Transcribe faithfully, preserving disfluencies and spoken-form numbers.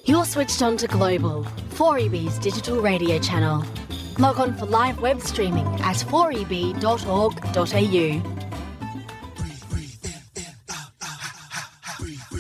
You're switched on to Global, four E B's digital radio channel. Log on for live web streaming at four e b dot org dot a u.